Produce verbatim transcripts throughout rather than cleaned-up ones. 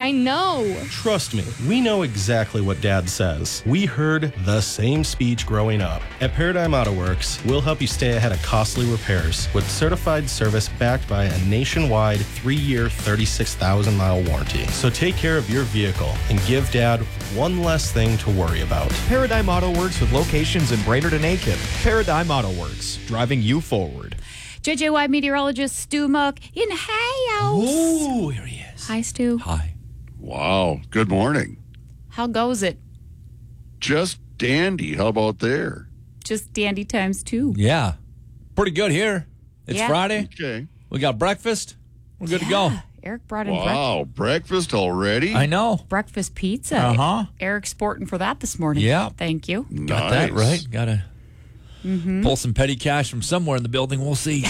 I know. Trust me, we know exactly what Dad says. We heard the same speech growing up. At Paradigm Auto Works, we'll help you stay ahead of costly repairs with certified service backed by a nationwide three-year, thirty-six thousand mile warranty. So take care of your vehicle and give Dad one less thing to worry about. Paradigm Auto Works with locations in Brainerd and Aiken. Paradigm Auto Works, driving you forward. J J Y meteorologist Stu Muck in House. Ooh, here he is. Hi, Stu. Hi. Wow. Good morning. How goes it? Just dandy. How about there? Just dandy times two. Yeah. Pretty good here. It's Yeah. Friday. Okay. We got breakfast. We're good to Yeah. go. Eric brought in Wow. Breakfast already? I know. brec- breakfast pizza. Uh-huh. Eric's sporting for that this morning. Yeah. Thank you. Got that Nice. right. Got to pull some petty cash from somewhere in the building. We'll see.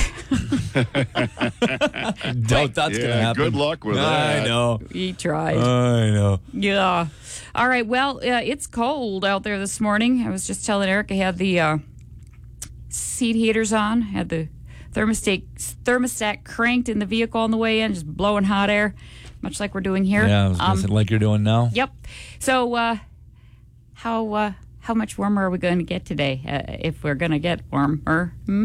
Doubt that's Yeah, going to happen. good luck with I that. know. He tried. I know. Yeah. All right. Well, uh, it's cold out there this morning. I was just telling Eric I had the uh, seat heaters on, had the thermostat thermostat cranked in the vehicle on the way in, just blowing hot air, much like we're doing here. Yeah, I was going Um, to say like you're doing now. Yep. So, uh, how uh, how much warmer are we going to get today? Uh, if we're going to get warmer, hmm?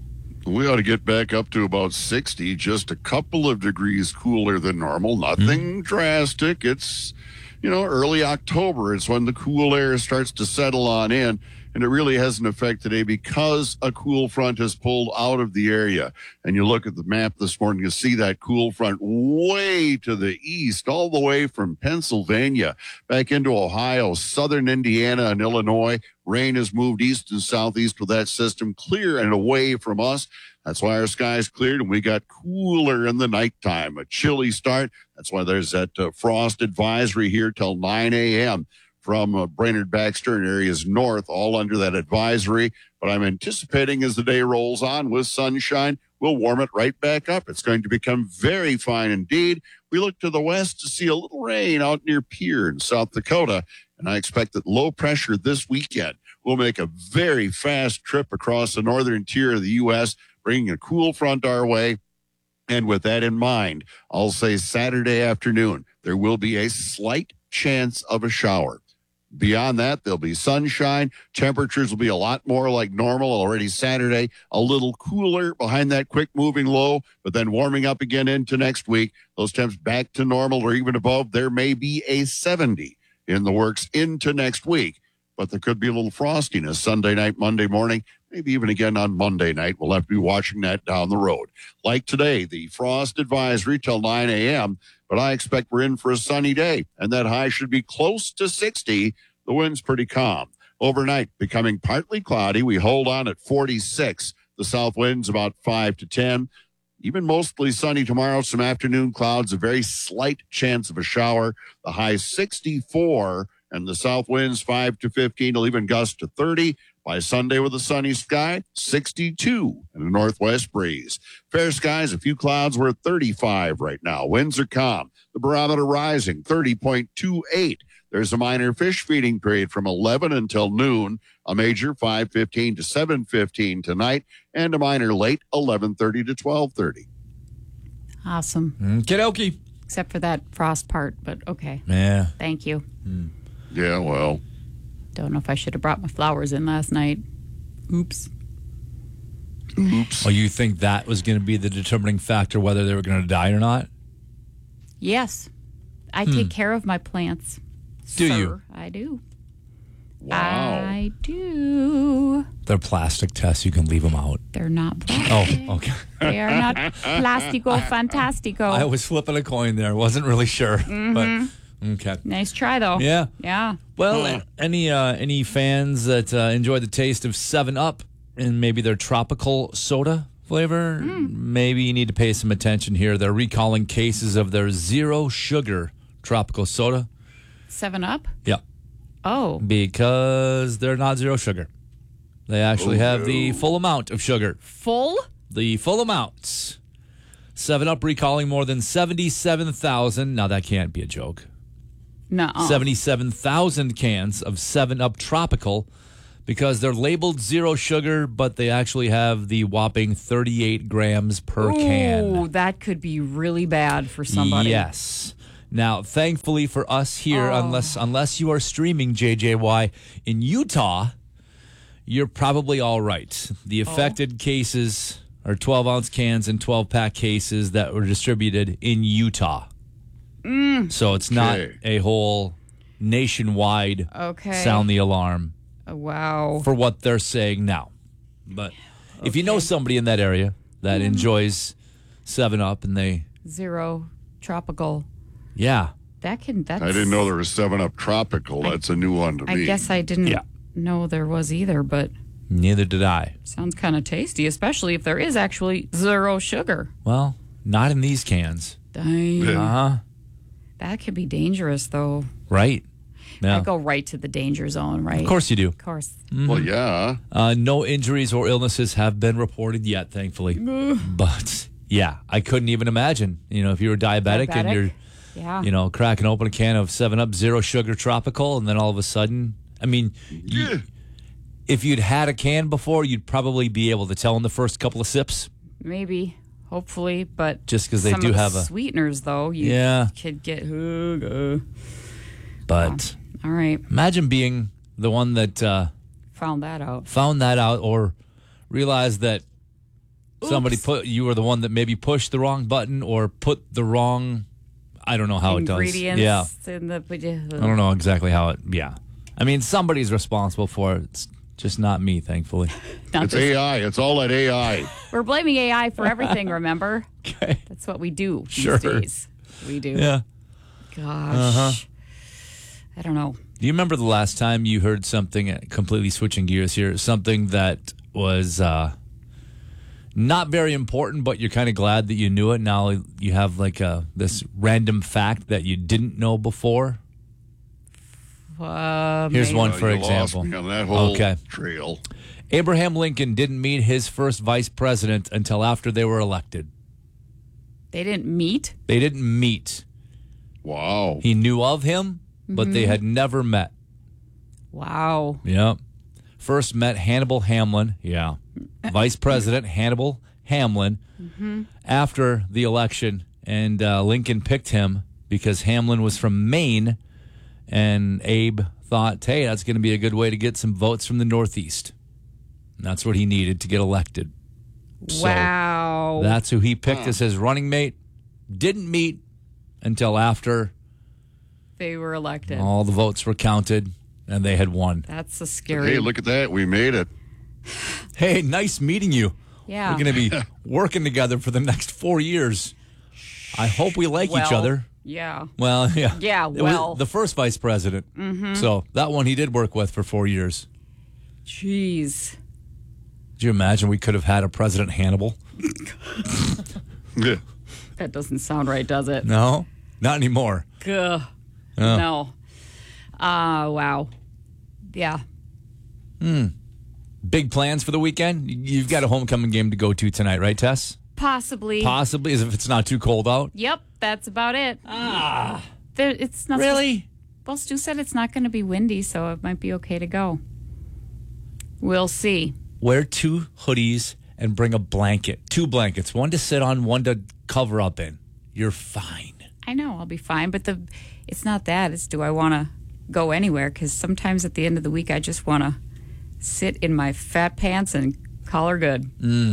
We ought to get back up to about sixty, just a couple of degrees cooler than normal. Nothing drastic. It's, you know, early October. It's when the cool air starts to settle on in. And it really has an effect today because a cool front has pulled out of the area. And you look at the map this morning, you see that cool front way to the east, all the way from Pennsylvania back into Ohio, southern Indiana, and Illinois. Rain has moved east and southeast with that system, clear and away from us. That's why our skies cleared and we got cooler in the nighttime. A chilly start. That's why there's that uh, frost advisory here till nine a.m. from uh, Brainerd, Baxter, and areas north, all under that advisory. But I'm anticipating as the day rolls on with sunshine, we'll warm it right back up. It's going to become very fine indeed. We look to the west to see a little rain out near Pierre in South Dakota. And I expect that low pressure this weekend will make a very fast trip across the northern tier of the U S, bringing a cool front our way. And with that in mind, I'll say Saturday afternoon, there will be a slight chance of a shower. Beyond that, there'll be sunshine. Temperatures will be a lot more like normal already Saturday, a little cooler behind that quick moving low, but then warming up again into next week. Those temps back to normal or even above. There may be a seventy in the works into next week, but there could be a little frostiness Sunday night, Monday morning, maybe even again on Monday night. We'll have to be watching that down the road. Like today, the frost advisory till nine a.m., but I expect we're in for a sunny day, and that high should be close to sixty. The wind's pretty calm. Overnight, becoming partly cloudy. We hold on at forty-six. The south wind's about five to ten. Even mostly sunny tomorrow, some afternoon clouds, a very slight chance of a shower. The high sixty-four, and the south winds five to fifteen. Will even gust to thirty. By Sunday with a sunny sky, sixty-two and a northwest breeze. Fair skies, a few clouds. We're at thirty-five right now. Winds are calm. The barometer rising, thirty point two eight. There's a minor fish feeding period from eleven until noon, a major five fifteen to seven fifteen tonight, and a minor late eleven thirty to twelve thirty. Awesome. Kidokey. Except for that frost part, but okay. Yeah. Thank you. Yeah, well. Don't know if I should have brought my flowers in last night. Oops. Oops. Oh, you think that was going to be the determining factor whether they were going to die or not? Yes. I take care of my plants. Do sir. you? I do. Wow. I do. They're plastic tests. You can leave them out. They're not plastic. Oh, okay. They are not plastico fantastico. I was flipping a coin there. Wasn't really sure. But okay. Nice try, though. Yeah. Yeah. Well, any uh, any fans that uh, enjoy the taste of seven up and maybe their tropical soda flavor, maybe you need to pay some attention here. They're recalling cases of their zero sugar tropical soda. Seven Up? Yeah. Oh. Because they're not zero sugar. They actually Oh, have no. the full amount of sugar. Full? The full amount. seven up recalling more than seventy-seven thousand. Now, that can't be a joke. Nuh-uh. seventy-seven thousand cans of seven up Tropical because they're labeled zero sugar, but they actually have the whopping thirty-eight grams per Ooh, can. that could be really bad for somebody. Yes. Now, thankfully for us here, Oh. unless unless you are streaming J J Y in Utah, you're probably all right. The affected cases are twelve ounce cans and twelve pack cases that were distributed in Utah. So it's not Okay. a whole nationwide Okay. sound the alarm Oh, wow. for what they're saying now. But if you know somebody in that area that enjoys seven up and they, Zero tropical. yeah, That can. That's. I didn't know there was seven up Tropical. That's a new one to I me. guess I didn't Yeah. know there was either, but neither did I. sounds kind of tasty, especially if there is actually zero sugar. Well, not in these cans. Dang. Uh huh. That could be dangerous, though. Right. I Yeah. go right to the danger zone, right? Of course you do. Of course. Well, yeah. Uh, no injuries or illnesses have been reported yet, thankfully. But yeah, I couldn't even imagine. You know, if you were diabetic, and Diabetic? you're, Yeah. you know, cracking open a can of seven up, zero sugar tropical, and then all of a sudden, I mean, you, Yeah. if you'd had a can before, you'd probably be able to tell in the first couple of sips. Maybe. Hopefully, but Just 'cause they some do of the have a- sweeteners, though. You Yeah. could get. Uh, But all right, imagine being the one that uh, found that out. found that out or realized that somebody Oops. put you were the one that maybe pushed the wrong button or put the wrong. I don't know how it does. Ingredients Yeah, in the. I don't know exactly how it. Yeah, I mean somebody's responsible for it. It's just not me, thankfully. Not It's this- A I. It's all that A I. We're blaming A I for everything. Remember, Okay. that's what we do Sure. these days. We do. Yeah. Gosh. Uh-huh. I don't know. Do you remember the last time you heard something? uh, Completely switching gears here. Something that was uh, not very important, but you're kind of glad that you knew it. Now you have like a this random fact that you didn't know before. Uh, Here's maybe. one Uh, for you example. lost me on that whole Okay. trail. Abraham Lincoln didn't meet his first vice president until after they were elected. They didn't meet. They didn't meet. Wow. He knew of him, but they had never met. Wow. Yep. First met Hannibal Hamlin. Yeah. Vice President Hannibal Hamlin after the election. And uh, Lincoln picked him because Hamlin was from Maine. And Abe thought, hey, that's going to be a good way to get some votes from the Northeast. And that's what he needed to get elected. So Wow. that's who he picked as his running mate. Didn't meet until after they were elected. all the votes were counted and they had won. That's a scary. Hey, look at that. We made it. Hey, nice meeting you. Yeah. We're going to be working together for the next four years. I hope we like each Well, other. Yeah. Well, yeah. Yeah, It was well. the first vice president. Mm-hmm. So that one he did work with for four years. Jeez. Did you imagine we could have had a President Hannibal? Yeah. That doesn't sound right, does it? No, not anymore. Gah. Oh. No. Ah, wow. Yeah. Big plans for the weekend? You've got a homecoming game to go to tonight, right, Tess? Possibly. Possibly, as if it's not too cold out. Yep, that's about it. Ah. There, it's not Really? Well, Stu said it's not going to be windy, so it might be okay to go. We'll see. Wear two hoodies and bring a blanket. Two blankets. One to sit on, one to cover up in. You're fine. I know I'll be fine, but the it's not that. It's do I want to go anywhere? Because sometimes at the end of the week, I just want to sit in my fat pants and call her good.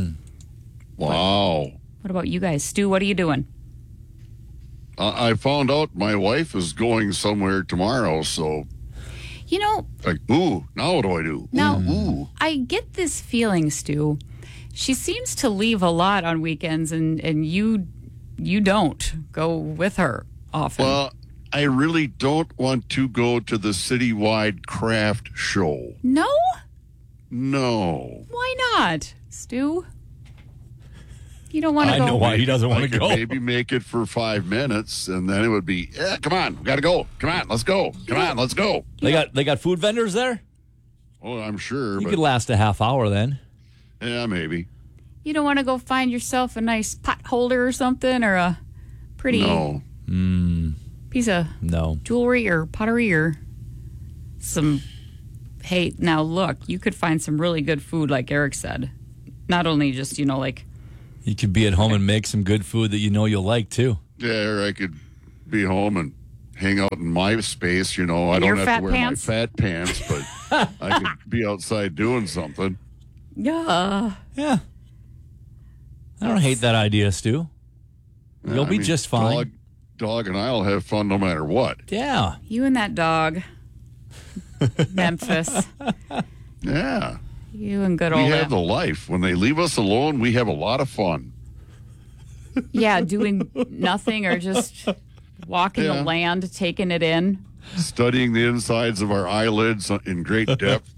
Wow. What about you guys? Stu, what are you doing? I I found out my wife is going somewhere tomorrow, so You know, like, ooh, now what do I do? Now- ooh, ooh. I get this feeling, Stu. She seems to leave a lot on weekends, and, and you you don't go with her often. Well, I really don't want to go to the citywide craft show. No? No. Why not, Stu? You don't want to I go. know why he doesn't want I to could go. maybe make it for five minutes, and then it would be, yeah, come on, we got to go. Come on, let's go. Come on, let's go. They got they got food vendors there? Oh, I'm sure, You but could last a half hour then. yeah, maybe. You don't want to go find yourself a nice pot holder or something, or a pretty No. piece of No. jewelry or pottery or some. Hey, now look, you could find some really good food, like Eric said. Not only just, you know, like, You could be at home and make some good food that you know you'll like too. Yeah, or I could be home and hang out in my space. You know, I In don't your have fat to wear pants? my fat pants, but I could be outside doing something. Yeah. Yeah. I don't hate that idea, Stu. You'll I be mean, just fine. Dog, dog and I'll have fun no matter what. Yeah. You and that dog. Memphis. Yeah. You and good We old. have the life. When they leave us alone, we have a lot of fun. Yeah, doing nothing or just walking Yeah. the land, taking it in. Studying the insides of our eyelids in great depth.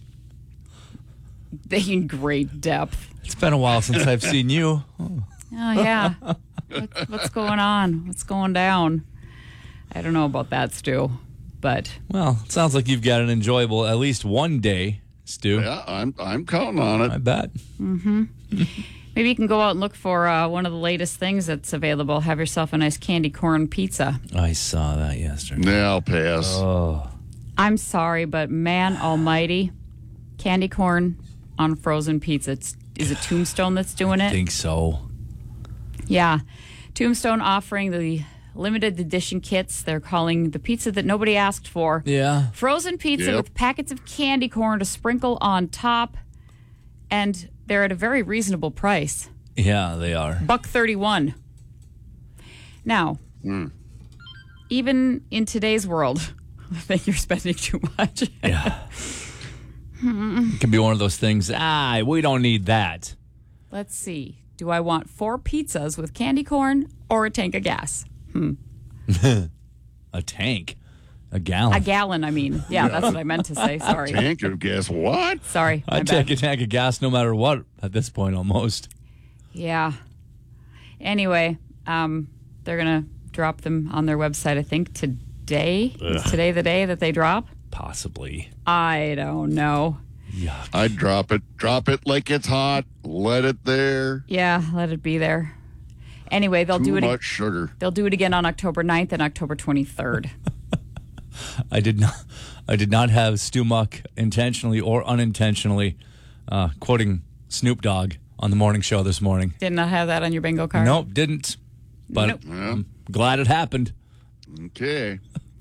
In great depth. It's been a while since I've seen you. Oh, yeah. What, what's going on? What's going down? I don't know about that, Stu, but Well, it sounds like you've got an enjoyable at least one day, Stu. Yeah, I'm I'm counting on I it. bet. maybe you can go out and look for uh, one of the latest things that's available. Have yourself a nice candy corn pizza. I saw that yesterday. Yeah, I'll pass. Oh, I'm sorry, but man almighty, candy corn on frozen pizza. It's, is it Tombstone that's doing I it? think so. Yeah. Tombstone offering the limited edition kits they're calling the pizza that nobody asked for. Yeah. Frozen pizza Yep. with packets of candy corn to sprinkle on top. And they're at a very reasonable price. Yeah, they are. Buck thirty-one. Now, even in today's world, I think you're spending too much. Yeah. It can be one of those things. Ah, we don't need that. Let's see. Do I want four pizzas with candy corn or a tank of gas? A tank, a gallon. A gallon, I mean. Yeah, that's what I meant to say. Sorry. Tank of gas. What? Sorry. my I'd bad. take a tank of gas no matter what at this point, almost. Yeah. Anyway, um, they're going to drop them on their website, I think, today. Is today the day that they drop? Possibly. I don't know. Yuck. I'd drop it. Drop it like it's hot. Let it there. Yeah, let it be there. Anyway, they'll Too do it. much sugar. They'll do it again on October ninth and October twenty-third. I did not. I did not have Stu Muck intentionally or unintentionally uh, quoting Snoop Dogg on the morning show this morning. Did not have that on your bingo card? Nope, didn't. But Nope. I'm glad it happened. Okay.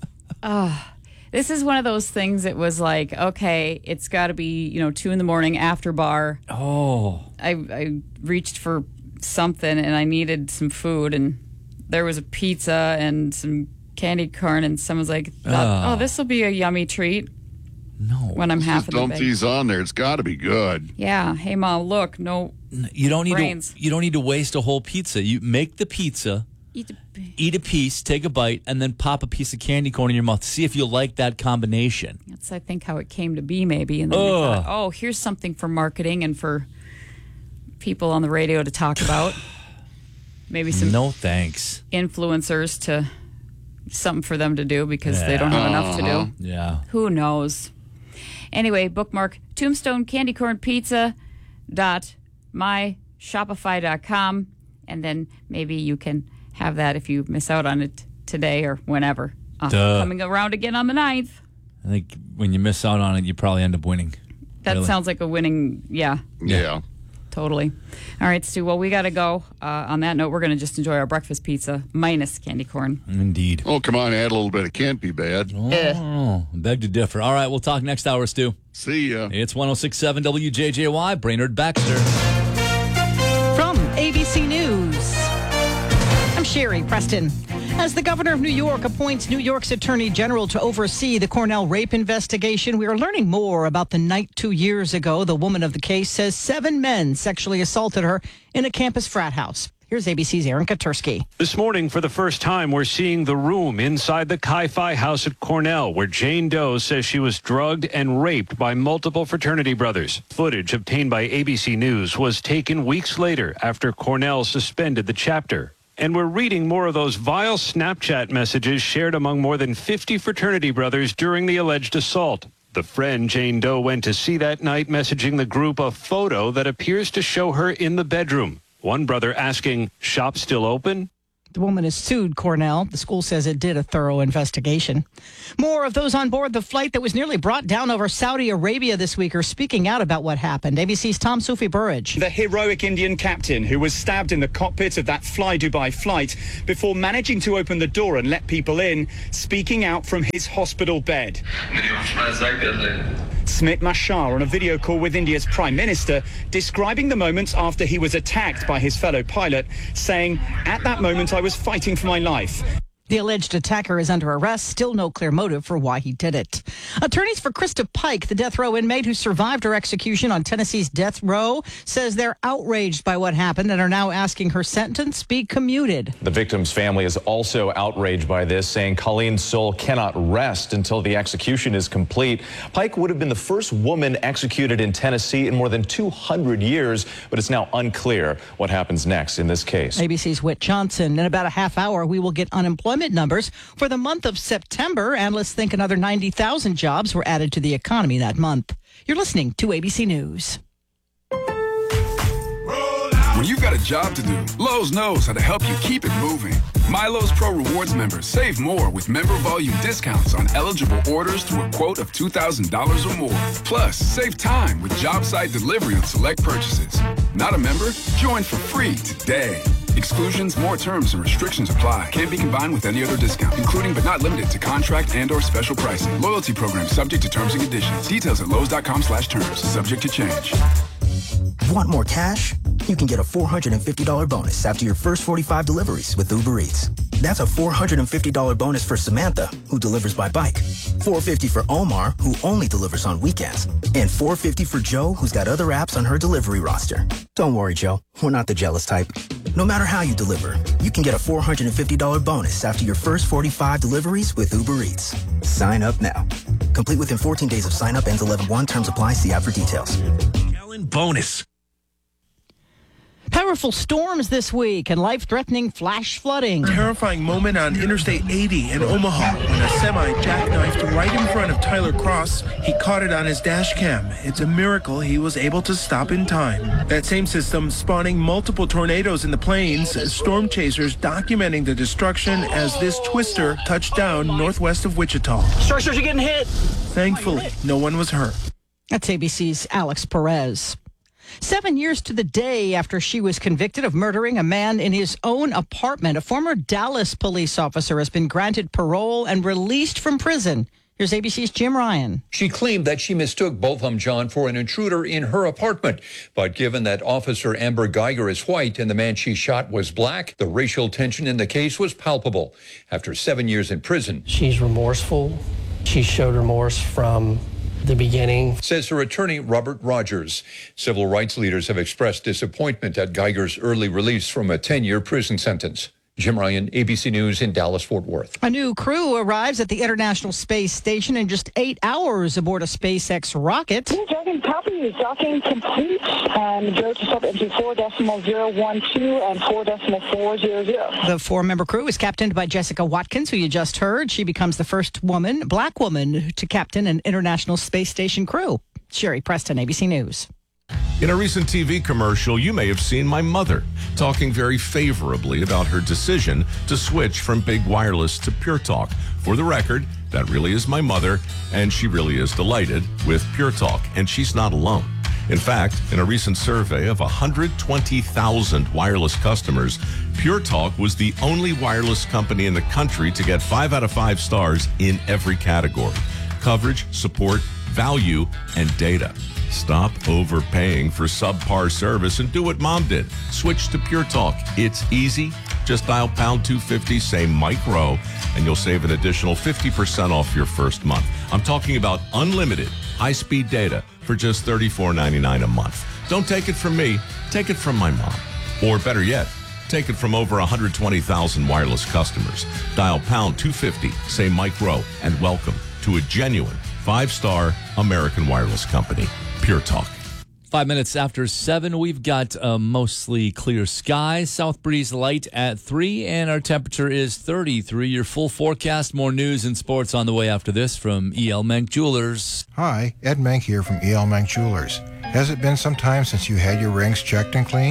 This is one of those things that was like, okay, it's got to be, you know, two in the morning after bar. Oh, I, I reached for something and I needed some food, and there was a pizza and some candy corn, and someone's like, Oh. oh, this will be a yummy treat no. when I'm half Just of the dump bag. these on there. It's got to be good. Yeah. Hey, Mom, look, no, You don't need Brains. to. You don't need to waste a whole pizza. You make the pizza, eat the, eat a piece, take a bite, and then pop a piece of candy corn in your mouth. See if you like that combination. that's, I think, how it came to be, maybe. And then they Ugh. thought, oh, here's something for marketing and for people on the radio to talk about. Maybe some No thanks. influencers to something for them to do because they don't have enough to do. Yeah. Who knows? Anyway, bookmark Tombstone Candy Corn Pizza dot my shopify dot com, and then maybe you can have that if you miss out on it today or whenever. Uh, Duh. coming around again on the ninth. I think when you miss out on it, you probably end up winning. That Really? sounds like a winning. Yeah, Yeah. totally. All right, Stu. Well, we got to go. Uh, on that note, we're going to just enjoy our breakfast pizza minus candy corn. Indeed. Oh, come on. Add a little bit. It can't be bad. Oh, beg to differ. All right, we'll talk next hour, Stu. See ya. It's one oh six point seven W J J Y, Brainerd Baxter. From A B C News, I'm Sherry Preston. As the governor of New York appoints New York's attorney general to oversee the Cornell rape investigation, we are learning more about the night two years ago. The woman of the case says seven men sexually assaulted her in a campus frat house. Here's A B C's Aaron Katursky. This morning, for the first time, we're seeing the room inside the Chi-Phi house at Cornell, where Jane Doe says she was drugged and raped by multiple fraternity brothers. Footage obtained by A B C News was taken weeks later after Cornell suspended the chapter. And we're reading more of those vile Snapchat messages shared among more than fifty fraternity brothers during the alleged assault. The friend Jane Doe went to see that night messaging the group a photo that appears to show her in the bedroom. One brother asking, "Shop still open?" The woman has sued Cornell. The school says it did a thorough investigation. More of those on board the flight that was nearly brought down over Saudi Arabia this week are speaking out about what happened. A B C's Tom Sufi Burridge. The heroic Indian captain who was stabbed in the cockpit of that Fly Dubai flight before managing to open the door and let people in, speaking out from his hospital bed. Smit Mashar on a video call with India's Prime Minister, describing the moments after he was attacked by his fellow pilot, saying, "At that moment, I was fighting for my life." The alleged attacker is under arrest. Still no clear motive for why he did it. Attorneys for Krista Pike, the death row inmate who survived her execution on Tennessee's death row, says they're outraged by what happened and are now asking her sentence be commuted. The victim's family is also outraged by this, saying Colleen's soul cannot rest until the execution is complete. Pike would have been the first woman executed in Tennessee in more than two hundred years, but it's now unclear what happens next in this case. A B C's Whit Johnson. In about a half hour, we will get unemployment numbers for the month of September. Analysts think another ninety thousand jobs were added to the economy that month. You're listening to A B C News. When you've got a job to do, Lowe's knows how to help you keep it moving. My Lowe's Pro Rewards members save more with member volume discounts on eligible orders through a quote of two thousand dollars or more. Plus, save time with job site delivery on select purchases. Not a member? Join for free today. Exclusions, more terms, and restrictions apply. Can't be combined with any other discount, including but not limited to contract and or special pricing. Loyalty program subject to terms and conditions. Details at Lowe's.com slash terms. Subject to change. Want more cash? You can get a four hundred fifty dollars bonus after your first forty-five deliveries with Uber Eats. That's a four hundred fifty dollars bonus for Samantha, who delivers by bike. four hundred fifty dollars for Omar, who only delivers on weekends. And four hundred fifty dollars for Joe, who's got other apps on her delivery roster. Don't worry, Joe. We're not the jealous type. No matter how you deliver, you can get a four hundred fifty dollars bonus after your first forty-five deliveries with Uber Eats. Sign up now. Complete within fourteen days of sign up. Ends eleven one. Terms apply. See app for details. Gallon bonus. Powerful storms this week and life-threatening flash flooding. Terrifying moment on Interstate eighty in Omaha when a semi jackknifed right in front of Tyler Cross. He caught it on his dash cam. It's a miracle he was able to stop in time. That same system spawning multiple tornadoes in the plains, storm chasers documenting the destruction as this twister touched down northwest of Wichita. Structures are getting hit. Thankfully, no one was hurt. That's A B C's Alex Perez. Seven years to the day after she was convicted of murdering a man in his own apartment, a former Dallas police officer has been granted parole and released from prison. Here's A B C's Jim Ryan. She claimed that she mistook Botham John for an intruder in her apartment. But given that Officer Amber Geiger is white and the man she shot was black, the racial tension in the case was palpable. After seven years in prison, she's remorseful. She showed remorse from the beginning, says her attorney, Robert Rogers. Civil rights leaders have expressed disappointment at Geiger's early release from a ten-year prison sentence. Jim Ryan, A B C News in Dallas-Fort Worth. A new crew arrives at the International Space Station in just eight hours aboard a SpaceX rocket. Dragon copy, docking complete, and go to sub entry four decimal zero one two and four decimal four zero zero. The four-member crew is captained by Jessica Watkins, who you just heard. She becomes the first woman, black woman, to captain an International Space Station crew. Sherry Preston, A B C News. In a recent T V commercial, you may have seen my mother talking very favorably about her decision to switch from Big Wireless to Pure Talk. For the record, that really is my mother, and she really is delighted with Pure Talk, and she's not alone. In fact, in a recent survey of one hundred twenty thousand wireless customers, Pure Talk was the only wireless company in the country to get five out of five stars in every category: coverage, support, value, and data. Stop overpaying for subpar service and do what Mom did. Switch to Pure Talk. It's easy. Just dial pound two fifty, say Mike Rowe, and you'll save an additional fifty percent off your first month. I'm talking about unlimited high-speed data for just thirty-four ninety-nine a month. Don't take it from me. Take it from my mom. Or better yet, take it from over one hundred twenty thousand wireless customers. Dial pound two fifty, say Mike Rowe, and welcome to a genuine five-star American wireless company. Pure Talk. Five minutes after seven, we've got a mostly clear sky, south breeze light at three, and our temperature is thirty-three. Your full forecast, more news and sports on the way after this from E L. Menk Jewelers. Hi, Ed Menk here from E L. Menk Jewelers. Has it been some time since you had your rings checked and cleaned?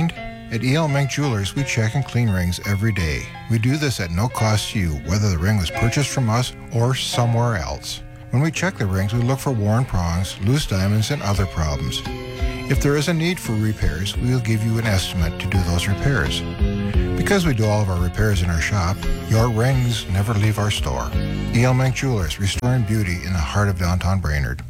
At E L. Mink Jewelers, we check and clean rings every day. We do this at no cost to you, whether the ring was purchased from us or somewhere else. When we check the rings, we look for worn prongs, loose diamonds, and other problems. If there is a need for repairs, we will give you an estimate to do those repairs. Because we do all of our repairs in our shop, your rings never leave our store. E L. Mink Jewelers, restoring beauty in the heart of downtown Brainerd.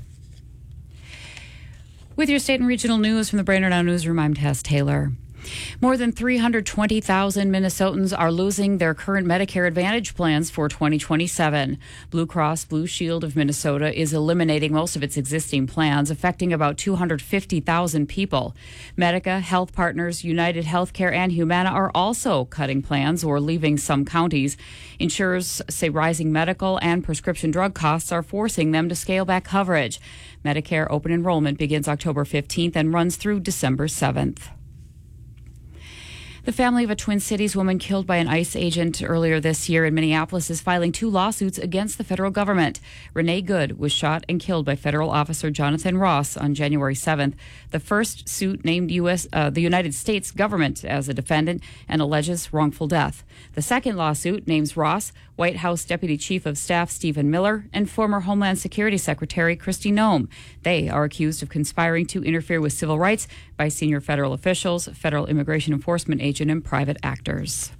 With your state and regional news from the Brainerd Now Newsroom, I'm Tess Taylor. More than three hundred twenty thousand Minnesotans are losing their current Medicare Advantage plans for twenty twenty-seven. Blue Cross Blue Shield of Minnesota is eliminating most of its existing plans, affecting about two hundred fifty thousand people. Medica, Health Partners, United Healthcare, and Humana are also cutting plans or leaving some counties. Insurers say rising medical and prescription drug costs are forcing them to scale back coverage. Medicare open enrollment begins October fifteenth and runs through December seventh. The family of a Twin Cities woman killed by an ICE agent earlier this year in Minneapolis is filing two lawsuits against the federal government. Renee Good was shot and killed by federal officer Jonathan Ross on January seventh. The first suit named U S uh, the United States government as a defendant and alleges wrongful death. The second lawsuit names Ross, White House Deputy Chief of Staff Stephen Miller, and former Homeland Security Secretary Kristi Noem. They are accused of conspiring to interfere with civil rights by senior federal officials, federal immigration enforcement agent, and private actors.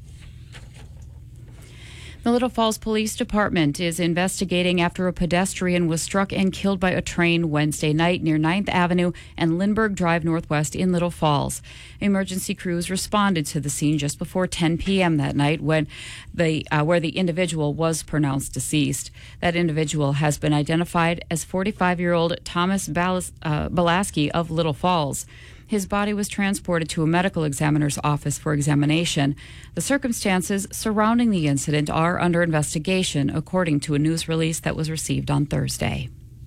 The Little Falls Police Department is investigating after a pedestrian was struck and killed by a train Wednesday night near ninth Avenue and Lindbergh Drive Northwest in Little Falls. Emergency crews responded to the scene just before ten p.m. that night when the uh, where the individual was pronounced deceased. That individual has been identified as forty-five-year-old Thomas Balas, uh, Balaski of Little Falls. His body was transported to a medical examiner's office for examination. The circumstances surrounding the incident are under investigation, according to a news release that was received on Thursday.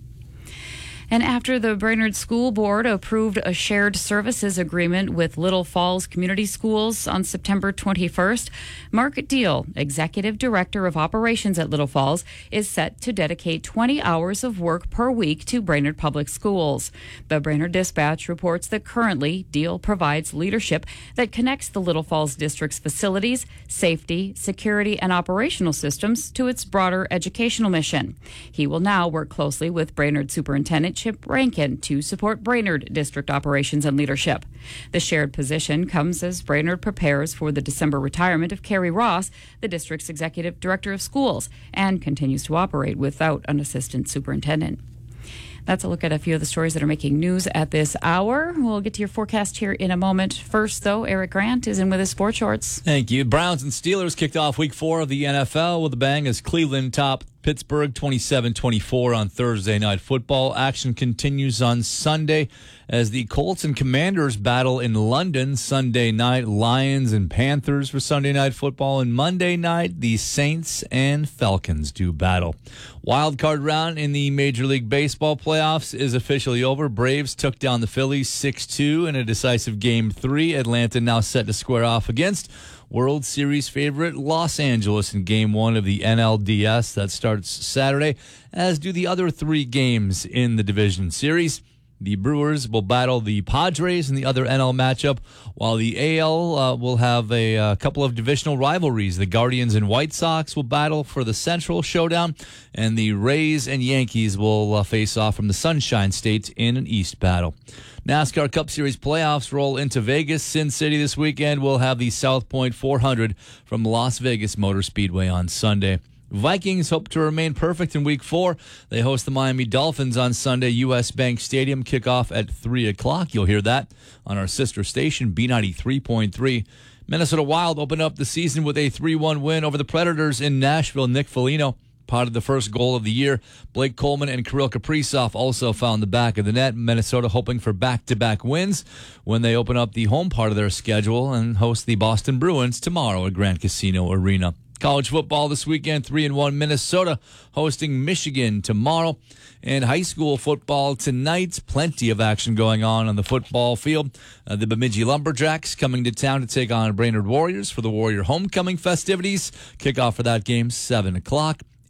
And after the Brainerd School Board approved a shared services agreement with Little Falls Community Schools on September twenty-first, Mark Deal, Executive Director of Operations at Little Falls, is set to dedicate twenty hours of work per week to Brainerd Public Schools. The Brainerd Dispatch reports that currently Deal provides leadership that connects the Little Falls District's facilities, safety, security, and operational systems to its broader educational mission. He will now work closely with Brainerd Superintendent Chip Rankin to support Brainerd District operations and leadership. The shared position comes as Brainerd prepares for the December retirement of Carrie Ross, the district's executive director of schools, and continues to operate without an assistant superintendent. That's a look at a few of the stories that are making news at this hour. We'll get to your forecast here in a moment. First, though, Eric Grant is in with his sports shorts. Thank you. Browns and Steelers kicked off week four of the N F L with a bang as Cleveland topped Pittsburgh twenty-seven twenty-four on Thursday Night Football. Action continues on Sunday as the Colts and Commanders battle in London. Sunday night, Lions and Panthers for Sunday Night Football. And Monday night, the Saints and Falcons do battle. Wild card round in the Major League Baseball playoffs is officially over. Braves took down the Phillies six two in a decisive Game three. Atlanta now set to square off against World Series favorite Los Angeles in Game one of the N L D S. That starts Saturday, as do the other three games in the division series. The Brewers will battle the Padres in the other N L matchup, while the A L uh, will have a uh, couple of divisional rivalries. The Guardians and White Sox will battle for the Central Showdown, and the Rays and Yankees will uh, face off from the Sunshine State in an East battle. NASCAR Cup Series playoffs roll into Vegas. Sin City this weekend will have the South Point four hundred from Las Vegas Motor Speedway on Sunday. Vikings hope to remain perfect in week four. They host the Miami Dolphins on Sunday, U S Bank Stadium. Kickoff at three o'clock. You'll hear that on our sister station, B ninety-three point three. Minnesota Wild opened up the season with a three one win over the Predators in Nashville. Nick Foligno potted the first goal of the year. Blake Coleman and Kirill Kaprizov also found the back of the net. Minnesota hoping for back-to-back wins when they open up the home part of their schedule and host the Boston Bruins tomorrow at Grand Casino Arena. College football this weekend, three and one Minnesota hosting Michigan tomorrow. And high school football tonight, plenty of action going on on the football field. Uh, the Bemidji Lumberjacks coming to town to take on Brainerd Warriors for the Warrior homecoming festivities. Kickoff for that game, seven o'clock.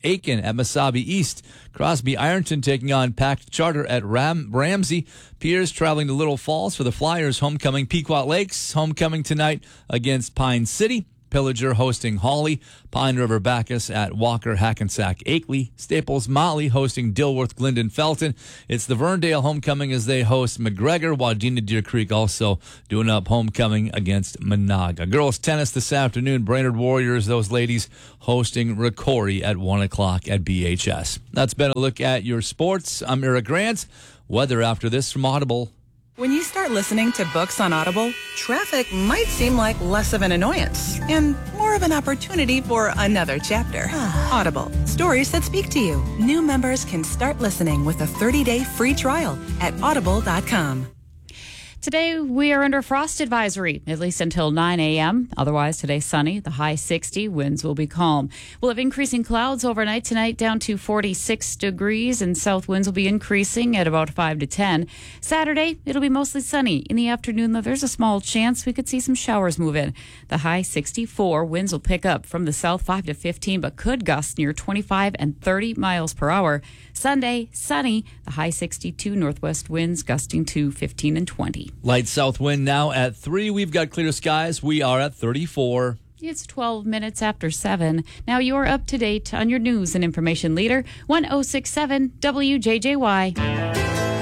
Aiken at Mesabi East. Crosby Ironton taking on Packed Charter at Ram- Ramsey. Piers traveling to Little Falls for the Flyers homecoming. Pequot Lakes homecoming tonight against Pine City. Pillager hosting Hawley. Pine River Bacchus at Walker, Hackensack, Akeley. Staples Motley hosting Dilworth, Glendon, Felton. It's the Verndale homecoming as they host McGregor. Wadena Deer Creek also doing up homecoming against Monaga. Girls tennis this afternoon. Brainerd Warriors, those ladies hosting Ricori at one o'clock at B H S. That's been a look at your sports. I'm Eric Grant. Weather after this from Audible. When you start listening to books on Audible, traffic might seem like less of an annoyance and more of an opportunity for another chapter. Audible, stories that speak to you. New members can start listening with a thirty-day free trial at audible dot com. Today, we are under frost advisory, at least until nine a.m. Otherwise, today, sunny. The high sixty. Winds will be calm. We'll have increasing clouds overnight tonight down to forty-six degrees, and south winds will be increasing at about five to ten. Saturday, it'll be mostly sunny. In the afternoon, though, there's a small chance we could see some showers move in. The high sixty-four. Winds will pick up from the south five to fifteen, but could gust near twenty-five and thirty miles per hour. Sunday, sunny. The high sixty-two. Northwest winds gusting to fifteen and twenty. Light south wind now at three. We've got clear skies. We are at thirty-four. It's twelve minutes after seven. Now you're up to date on your news and information leader, one oh six point seven W J J Y.